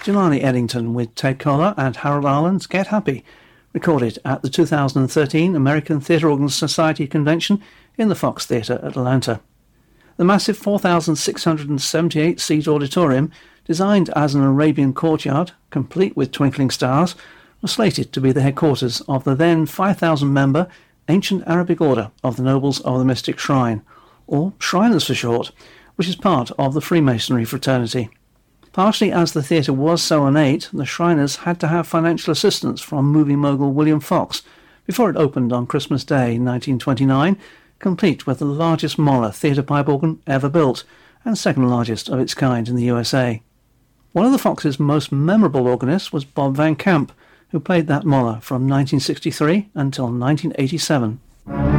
Jelani Eddington with Ted Koller and Harold Arlen's Get Happy, recorded at the 2013 American Theatre Organ Society Convention in the Fox Theatre, Atlanta. The massive 4,678-seat auditorium, designed as an Arabian courtyard, complete with twinkling stars, was slated to be the headquarters of the then 5,000-member Ancient Arabic Order of the Nobles of the Mystic Shrine, or Shriners for short, which is part of the Freemasonry fraternity. Partially as the theatre was so ornate, the Shriners had to have financial assistance from movie mogul William Fox before it opened on Christmas Day 1929, complete with the largest Moller theatre pipe organ ever built, and second largest of its kind in the USA. One of the Fox's most memorable organists was Bob Van Camp, who played that Moller from 1963 until 1987.